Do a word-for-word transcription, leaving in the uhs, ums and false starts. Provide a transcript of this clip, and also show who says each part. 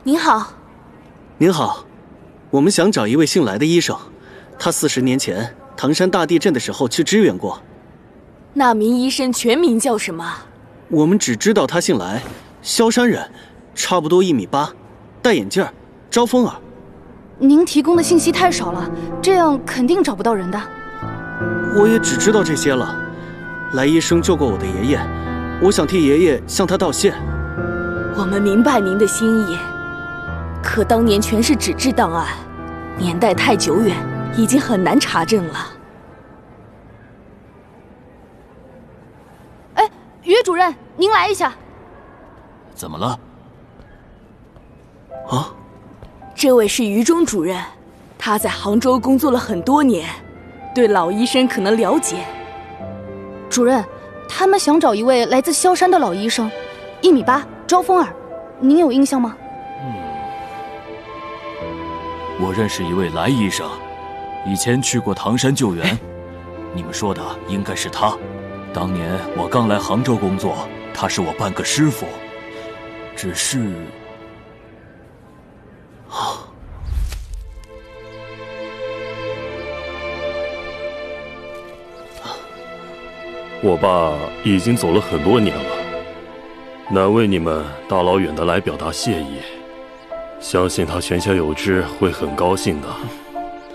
Speaker 1: 您好。
Speaker 2: 您好，我们想找一位姓来的医生，他四十年前唐山大地震的时候去支援过。
Speaker 1: 那名医生全名叫什么？
Speaker 2: 我们只知道他姓来，萧山人，差不多一米八，戴眼镜，招风耳。
Speaker 3: 您提供的信息太少了，这样肯定找不到人的。
Speaker 2: 我也只知道这些了。来医生救过我的爷爷，我想替爷爷向他道谢。
Speaker 1: 我们明白您的心意，可当年全是纸质档案，年代太久远，已经很难查证了。
Speaker 3: 哎，于主任，您来一下。
Speaker 4: 怎么了？
Speaker 2: 啊？
Speaker 1: 这位是于中主任，他在杭州工作了很多年，对老医生可能了解。
Speaker 3: 主任，他们想找一位来自萧山的老医生，一米八，招风耳，您有印象吗？
Speaker 4: 嗯，我认识一位来医生，以前去过唐山救援。你们说的应该是他。当年我刚来杭州工作，他是我半个师傅。只是……
Speaker 2: 啊！
Speaker 5: 我爸已经走了很多年了，难为你们大老远的来表达谢意，相信他泉下有知会很高兴的。